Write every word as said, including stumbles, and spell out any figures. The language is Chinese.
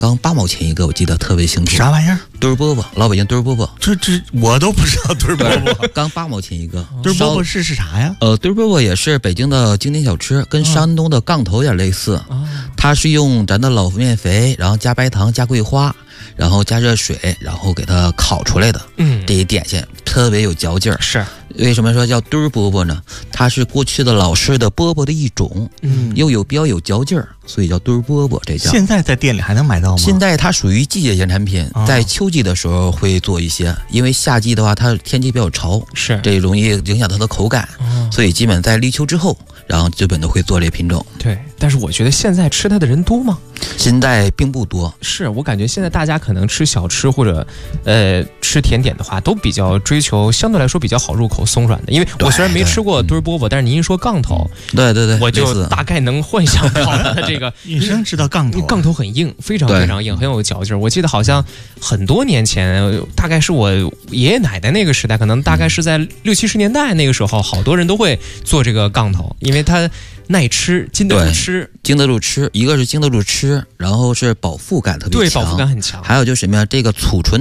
刚八毛钱一个，我记得特别清楚。 啥玩意儿？ 墩儿饽饽，老北京墩儿饽饽。 这这我都不知道墩儿饽饽。 刚八毛钱一个。 墩儿饽饽是是啥呀？ 呃，墩儿饽饽也是北京的经典小吃，跟山东的杠头有点类似。 哦、 它是用咱的老面肥，然后加白糖、加桂花，然后加热水，然后给它烤出来的。 嗯， 这一点心特别有嚼劲儿。 是。 为什么说叫墩儿饽饽呢？它是过去的老式的饽饽的一种，嗯，又有比较有嚼劲儿，所以叫墩儿饽饽。这叫。 现在在店里还能买到吗？ 现在它属于季节性产品，在秋季的时候会做一些，因为夏季的话它天气比较潮， 是这容易影响它的口感，哦、所以基本在立秋之后，然后基本都会做这品种。 对，但是我觉得现在吃它的人多吗？ 现在并不多。 是我感觉现在大家可能吃小吃或者呃吃甜点的话，都比较追求相对来说比较好入口、松软的。因为我虽然没吃过墩儿饽饽，但是您一说杠头， 对对对， 我就大概能幻想到它的这个。 女生知道杠头、啊， 杠头很硬，非常非常硬，很有嚼劲儿。我记得好像很多年前，大概是我爷爷奶奶那个时代，可能大概是在六七十年代那个时候，好多人都会做这个杠头，因为它耐吃，经得住吃， 经得住吃。一个是经得住吃，然后是饱腹感特别强， 对，饱腹感很强。 还有就是什么呀？这个储存